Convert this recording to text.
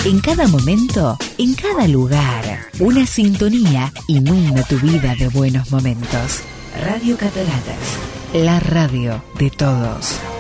En cada momento, en cada lugar, una sintonía inunda tu vida de buenos momentos. Radio Cataratas, la radio de todos.